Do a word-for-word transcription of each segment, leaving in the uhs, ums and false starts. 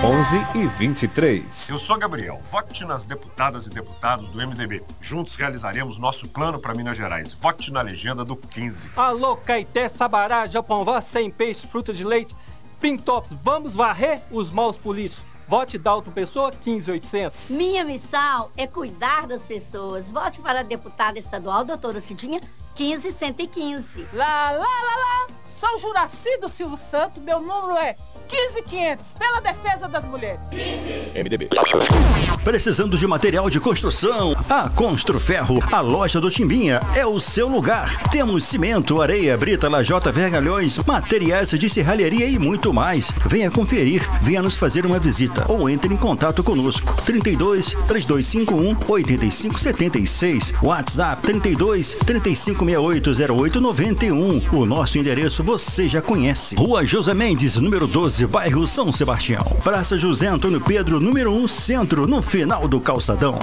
onze e vinte e três. Eu sou Gabriel. Vote nas deputadas e deputados do M D B. Juntos realizaremos nosso plano para Minas Gerais. Vote na legenda do quinze. Alô, Caeté, Sabará, Japão, sem peixe, fruta de leite, Pintops, vamos varrer os maus políticos. Vote Dalton Pessoa, quinze mil e oitocentos. Minha missão é cuidar das pessoas. Vote para a deputada estadual, doutora Cidinha, quinze mil cento e quinze. Lá, lá, lá, lá. Sou Juraci do Silvio Santos, meu número é quinze mil e quinhentos, pela defesa das mulheres. M D B. Precisando de material de construção? A Construferro, a loja do Timbinha, é o seu lugar. Temos cimento, areia, brita, lajota, vergalhões, materiais de serralheria e muito mais. Venha conferir, venha nos fazer uma visita ou entre em contato conosco. trinta e dois, três dois cinco um, oito cinco sete seis, WhatsApp trinta e dois, trinta e cinco sessenta e oito, zero oito noventa e um. O nosso endereço você já conhece. Rua José Mendes, número doze, bairro São Sebastião. Praça José Antônio Pedro, número um, Centro, no final do calçadão.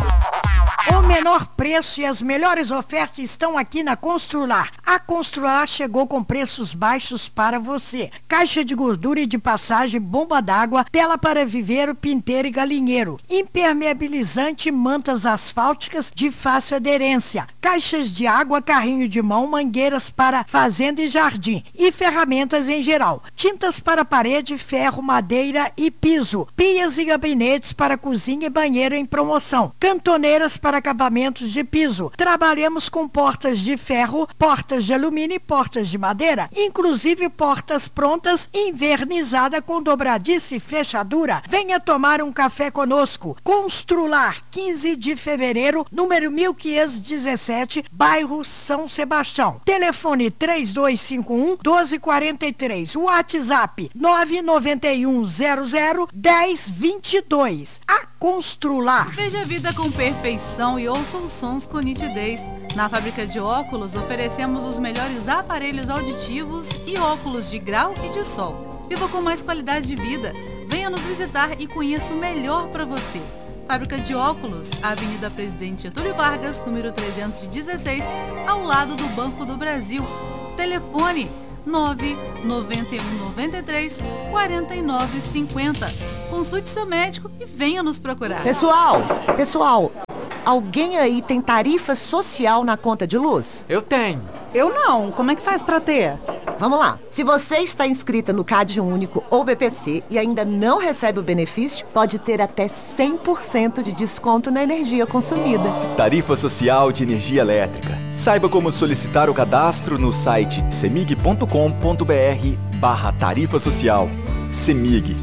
O menor preço e as melhores ofertas estão aqui na Constrular. A Constrular chegou com preços baixos para você. Caixa de gordura e de passagem, bomba d'água, tela para viveiro, pinteiro e galinheiro. Impermeabilizante, mantas asfálticas de fácil aderência. Caixas de água, carrinho de mão, mangueiras para fazenda e jardim. E ferramentas em geral. Tintas para parede, ferro, madeira e piso. Pias e gabinetes para cozinha e banheiro em promoção. Cantoneiras para acabamentos de piso. Trabalhamos com portas de ferro, portas de alumínio e portas de madeira, inclusive portas prontas, invernizada com dobradiça e fechadura. Venha tomar um café conosco. Constrular, quinze de fevereiro, número mil quinhentos e dezessete, bairro São Sebastião. Telefone três dois cinco um, doze quarenta e três. WhatsApp nove nove um zero zero, dez vinte e dois. A Constrular. Veja a vida com perfeição e ouça os sons com nitidez. Na fábrica de óculos oferecemos os melhores aparelhos auditivos e óculos de grau e de sol. Viva com mais qualidade de vida. Venha nos visitar e conheça o melhor para você. Fábrica de óculos, Avenida Presidente Getúlio Vargas, número trezentos e dezesseis, ao lado do Banco do Brasil. Telefone nove nove um nove três, quatro nove cinco zero. Consulte seu médico e venha nos procurar. Pessoal, pessoal, alguém aí tem tarifa social na conta de luz? Eu tenho. Eu não. Como é que faz para ter? Vamos lá. Se você está inscrita no CAD Único ou B P C e ainda não recebe o benefício, pode ter até cem por cento de desconto na energia consumida. Tarifa Social de Energia Elétrica. Saiba como solicitar o cadastro no site semig ponto com ponto br barra tarifa social. Semig.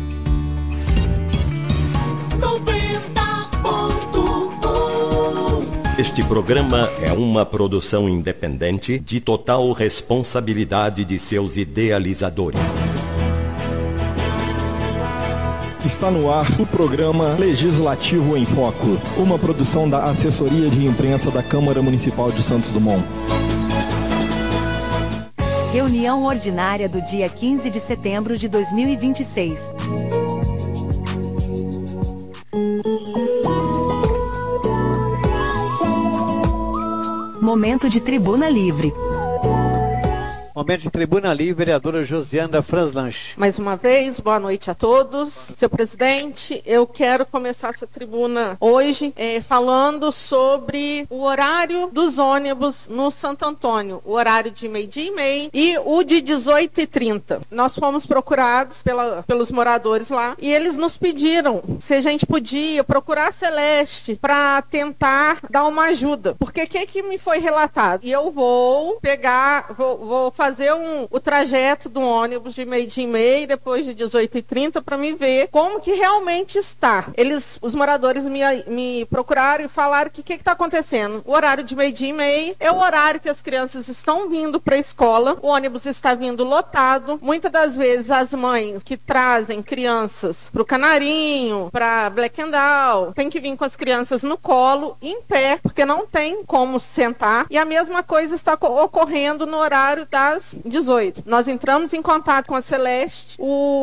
Este programa é uma produção independente de total responsabilidade de seus idealizadores. Está no ar o programa Legislativo em Foco, uma produção da Assessoria de Imprensa da Câmara Municipal de Santos Dumont. Reunião ordinária do dia quinze de setembro de dois mil e vinte e seis. Momento de Tribuna Livre. Momento de Tribuna Livre, vereadora Josiana Franzlanche. Mais uma vez, boa noite a todos. Seu presidente, eu quero começar essa tribuna hoje é, falando sobre o horário dos ônibus no Santo Antônio. O horário de meio-dia e meia e o de dezoito e trinta. Nós fomos procurados pela, pelos moradores lá e eles nos pediram se a gente podia procurar a Celeste para tentar dar uma ajuda. Porque o que, que me foi relatado? E eu vou pegar, vou, vou fazer um, o trajeto do ônibus de meio-dia e meia e depois de dezoito e trinta para me ver como que realmente está. Eles, os moradores me, me procuraram e falaram que o que está acontecendo. O horário de meio-dia e meia é o horário que as crianças estão vindo para a escola, o ônibus está vindo lotado. Muitas das vezes as mães que trazem crianças para o Canarinho, para Black and Down, tem que vir com as crianças no colo, em pé, porque não tem como sentar. E a mesma coisa está ocorrendo no horário das às dezoito. Nós entramos em contato com a Celeste,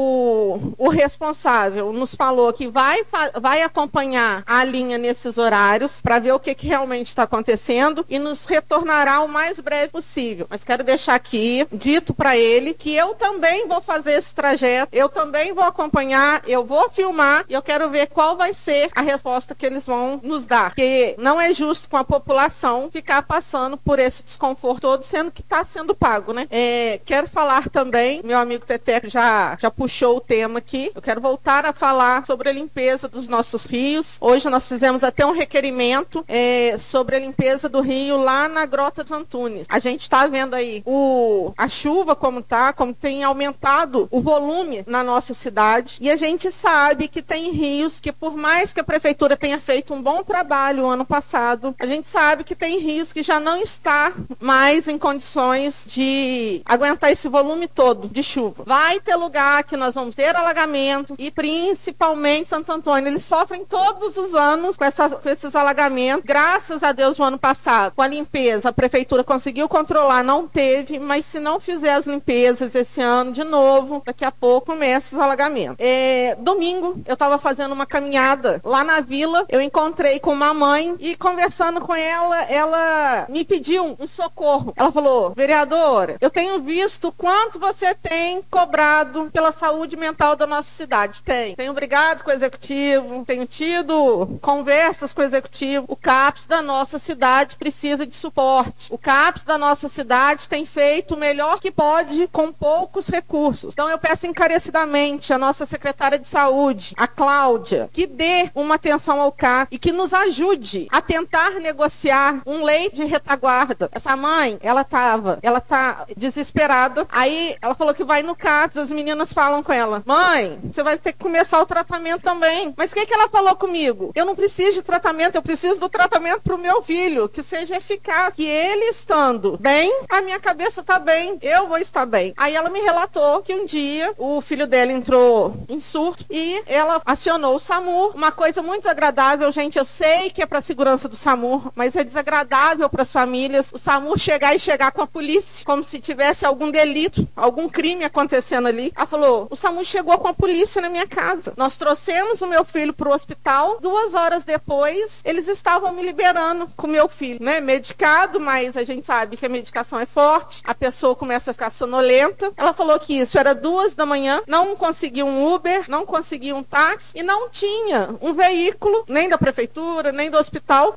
o, o responsável nos falou que vai, vai acompanhar a linha nesses horários para ver o que, que realmente está acontecendo e nos retornará o mais breve possível. Mas quero deixar aqui dito para ele que eu também vou fazer esse trajeto, eu também vou acompanhar, eu vou filmar e eu quero ver qual vai ser a resposta que eles vão nos dar. Porque não é justo com a população ficar passando por esse desconforto todo, sendo que está sendo pago, né? É, quero falar também, meu amigo Teteco já, já puxou o tema aqui, eu quero voltar a falar sobre a limpeza dos nossos rios. Hoje nós fizemos até um requerimento é, sobre a limpeza do rio lá na Grota dos Antunes. A gente está vendo aí o, a chuva como tá, como tem aumentado o volume na nossa cidade, e a gente sabe que tem rios que, por mais que a prefeitura tenha feito um bom trabalho ano passado, a gente sabe que tem rios que já não está mais em condições de aguentar esse volume todo de chuva. Vai ter lugar que nós vamos ter alagamentos, e principalmente Santo Antônio, eles sofrem todos os anos com, essas, com esses alagamentos. Graças a Deus, no ano passado, com a limpeza, a prefeitura conseguiu controlar, não teve, mas se não fizer as limpezas esse ano de novo, daqui a pouco começa os alagamentos. É, domingo, eu estava fazendo uma caminhada lá na vila, eu encontrei com uma mãe e conversando com ela, ela me pediu um socorro. Ela falou: vereadora, eu tenho visto quanto você tem cobrado pela saúde mental da nossa cidade. Tem. Tenho brigado com o executivo, tenho tido conversas com o executivo. O CAPS da nossa cidade precisa de suporte. O CAPS da nossa cidade tem feito o melhor que pode com poucos recursos. Então eu peço encarecidamente a nossa secretária de saúde, a Cláudia, que dê uma atenção ao CAPS e que nos ajude a tentar negociar um leito de retaguarda. Essa mãe, ela tava, ela tá desesperada. Aí ela falou que vai no CAPS, as meninas falam com ela: mãe, você vai ter que começar o tratamento também. Mas o que que ela falou comigo? Eu não preciso de tratamento, eu preciso do tratamento pro meu filho, que seja eficaz, que ele estando bem, a minha cabeça tá bem, eu vou estar bem. Aí ela me relatou que um dia o filho dela entrou em surto e ela acionou o SAMU. Uma coisa muito desagradável, gente, eu sei que é pra segurança do SAMU, mas é desagradável para as famílias o SAMU chegar e chegar com a polícia, como se tivesse algum delito, algum crime acontecendo ali. Ela falou: o SAMU chegou com a polícia na minha casa. Nós trouxemos o meu filho pro hospital, duas horas depois eles estavam me liberando com o meu filho, né, medicado, mas a gente sabe que a medicação é forte, a pessoa começa a ficar sonolenta. Ela falou que isso era duas da manhã, não conseguia um Uber, não conseguia um táxi e não tinha um veículo, nem da prefeitura, nem do hospital,